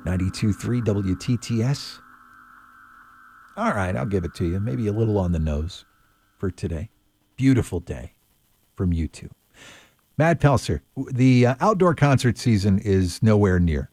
92.3 WTTS. All right, I'll give it to you. Maybe a little on the nose for today. Beautiful day from U2. Matt Pelser, the outdoor concert season is nowhere near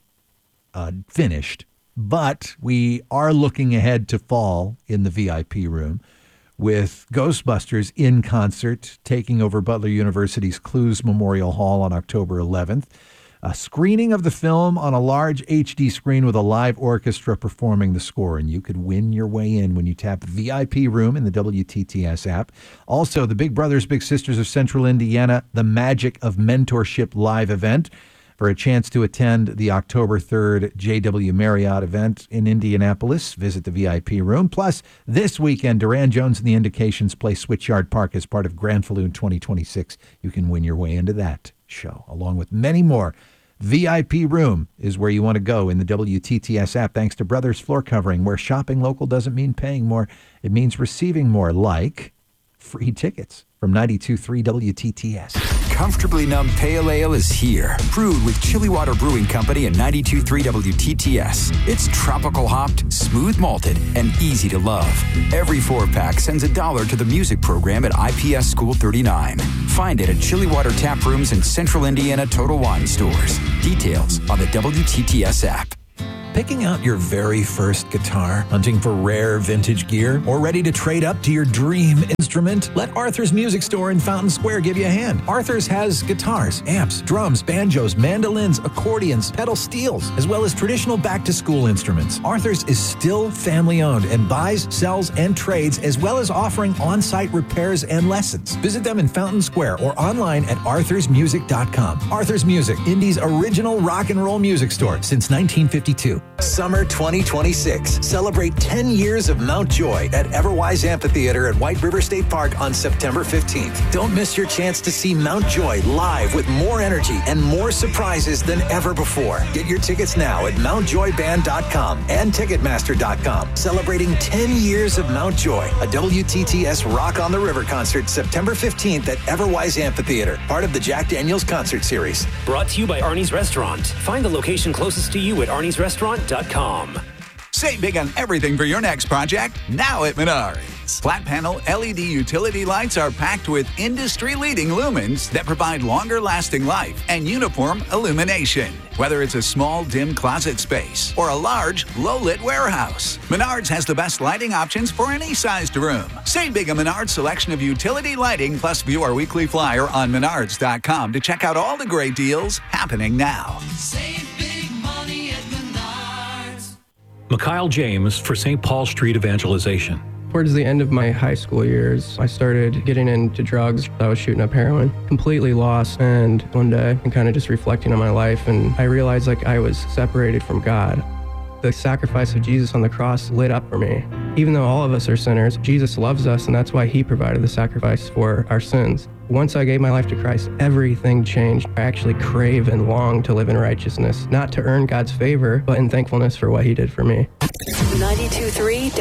finished, but we are looking ahead to fall in the VIP room with Ghostbusters in concert taking over Butler University's Clues Memorial Hall on October 11th. A screening of the film on a large HD screen with a live orchestra performing the score, and you could win your way in when you tap VIP room in the WTTS app. Also, the Big Brothers Big Sisters of Central Indiana, the Magic of Mentorship live event. For a chance to attend the October 3rd JW Marriott event in Indianapolis, visit the VIP room. Plus, this weekend, Duran Jones and the Indications play Switchyard Park as part of Grand Falloon 2026. You can win your way into that show, along with many more. VIP room is where you want to go in the WTTS app, thanks to Brothers Floor Covering, where shopping local doesn't mean paying more. It means receiving more, like free tickets from 92.3 WTTS. Comfortably Numb Pale Ale is here. Brewed with Chili Water Brewing Company and 92.3 WTTS. It's tropical hopped, smooth malted, and easy to love. Every 4-pack sends $1 to the music program at IPS School 39. Find it at Chili Water Tap Rooms and Central Indiana Total Wine Stores. Details on the WTTS app. Picking out your very first guitar, hunting for rare vintage gear, or ready to trade up to your dream instrument? Let Arthur's Music Store in Fountain Square give you a hand. Arthur's has guitars, amps, drums, banjos, mandolins, accordions, pedal steels, as well as traditional back-to-school instruments. Arthur's is still family-owned and buys, sells, and trades, as well as offering on-site repairs and lessons. Visit them in Fountain Square or online at arthursmusic.com. Arthur's Music, Indy's original rock and roll music store since 1952. Summer 2026. Celebrate 10 years of Mount Joy at Everwise Amphitheater at White River State Park on September 15th. Don't miss your chance to see Mount Joy live with more energy and more surprises than ever before. Get your tickets now at mountjoyband.com and ticketmaster.com. Celebrating 10 years of Mount Joy, a WTTS Rock on the River concert September 15th at Everwise Amphitheater, part of the Jack Daniels concert series. Brought to you by Arnie's Restaurant. Find the location closest to you at arniesrestaurant.com. Save big on everything for your next project now at Menards. Flat panel LED utility lights are packed with industry-leading lumens that provide longer-lasting life and uniform illumination. Whether it's a small, dim closet space or a large, low-lit warehouse, Menards has the best lighting options for any sized room. Save big on Menards' selection of utility lighting, plus view our weekly flyer on menards.com to check out all the great deals happening now. Save big money at Menards. Mikhail James for St. Paul Street Evangelization. Towards the end of my high school years, I started getting into drugs. I was shooting up heroin, completely lost. And one day, I'm kind of just reflecting on my life, and I realized like I was separated from God. The sacrifice of Jesus on the cross lit up for me. Even though all of us are sinners, Jesus loves us, and that's why he provided the sacrifice for our sins. Once I gave my life to Christ, everything changed. I actually crave and long to live in righteousness, not to earn God's favor, but in thankfulness for what he did for me. 92.3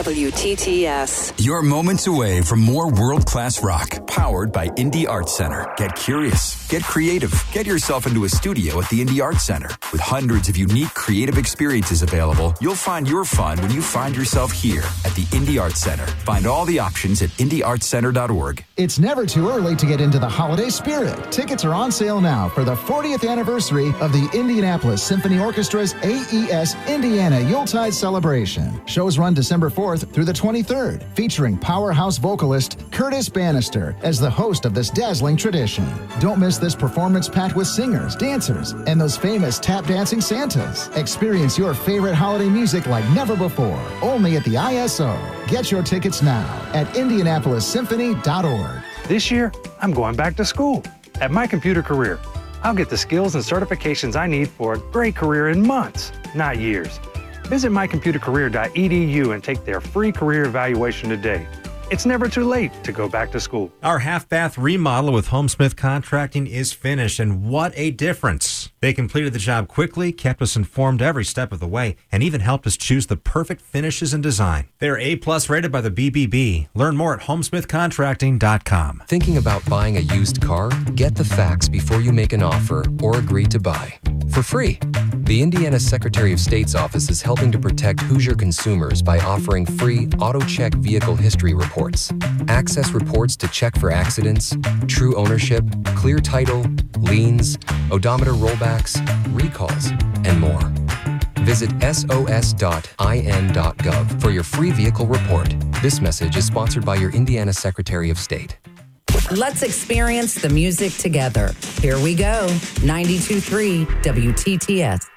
WTTS. You're moments away from more world-class rock, powered by Indie Arts Center. Get curious, get creative, get yourself into a studio at the Indie Arts Center. With hundreds of unique creative experiences available, you'll find your fun when you find yourself here at the Indie Arts Center. Find all the options at indieartscenter.org. It's never too early to get into the holiday spirit. Tickets are on sale now for the 40th anniversary of the Indianapolis Symphony Orchestra's AES Indiana Yuletide Celebration. Shows run December 4th through the 23rd, featuring powerhouse vocalist Curtis Bannister as the host of this dazzling tradition. Don't miss this performance packed with singers, dancers, and those famous tap dancing Santas. Experience your favorite holiday music like never before, only at the ISO. Get your tickets now at indianapolissymphony.org. This year, I'm going back to school. At My Computer Career, I'll get the skills and certifications I need for a great career in months, not years. Visit mycomputercareer.edu and take their free career evaluation today. It's never too late to go back to school. Our half-bath remodel with Homesmith Contracting is finished, and what a difference. They completed the job quickly, kept us informed every step of the way, and even helped us choose the perfect finishes and design. They're A+ rated by the BBB. Learn more at homesmithcontracting.com. Thinking about buying a used car? Get the facts before you make an offer or agree to buy. For free. The Indiana Secretary of State's office is helping to protect Hoosier consumers by offering free AutoCheck vehicle history reports. Access reports to check for accidents, true ownership, clear title, liens, odometer rollbacks, recalls, and more. Visit sos.in.gov for your free vehicle report. This message is sponsored by your Indiana Secretary of State. Let's experience the music together. Here we go. 92.3 WTTS.